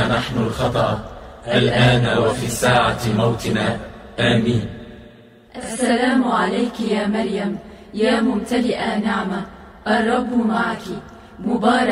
منا نحن الخطأ الآن وفي ساعة موتنا. آمين. السلام عليك يا مريم، يا ممتلئة نعمة، الرب معك، مبارك